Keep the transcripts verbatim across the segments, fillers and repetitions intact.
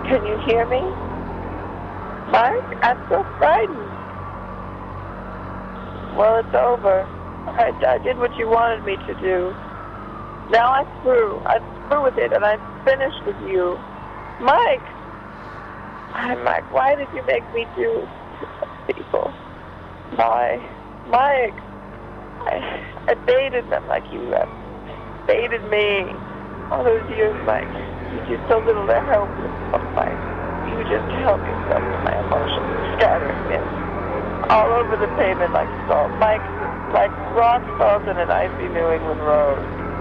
Can you hear me? Mike, I'm so frightened. Well, it's over. I, I did what you wanted me to do. Now I'm through. I'm through with it, and I'm finished with you. Mike! Hi, Mike, why did you make me do this, people? Why? Mike! I, I baited them like you have baited me. All those years, Mike. You did so little to help yourself, Mike. You just help yourself with my emotions, scattering them all over the pavement like salt. Mike, like rock salt in an icy New England road.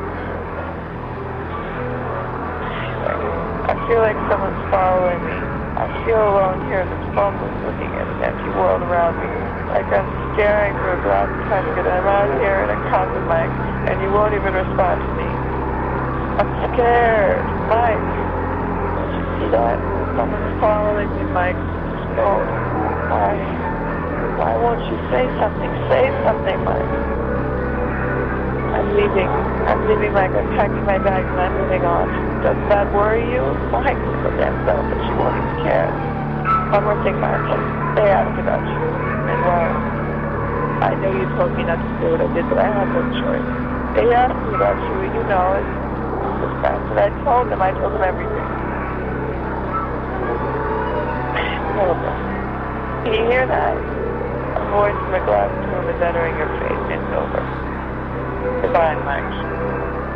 I feel like someone's following me. I feel alone here in this phoneless looking at an empty world around me. Like I'm staring through a glass casket and I'm out here in a closet, Mike, and you won't even respond to me. I'm scared, Mike. Don't you see that? Someone's following me, Mike. Don't. Why? Why won't you say something? Say something, Mike. I'm leaving. I'm leaving, Mike. I'm packing my bags and I'm moving on. Doesn't that worry you? Mike, you're so damn selfish. You won't even care. One more thing, Mike. They asked about you. And well, I know you told me not to do what I did, but I had no choice. They asked me about you, and you know it. And I told them, I told them everything. Horrible. Can you hear that? A voice from a glass tomb is entering your face. It's over. Goodbye, Mike.